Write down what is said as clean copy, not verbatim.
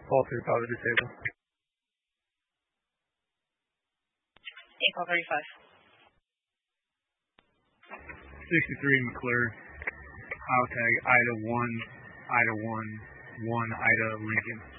Call through power disable. April 35. 63 McClure. Tag Ida 1, Ida 1, 1 Ida Lincoln.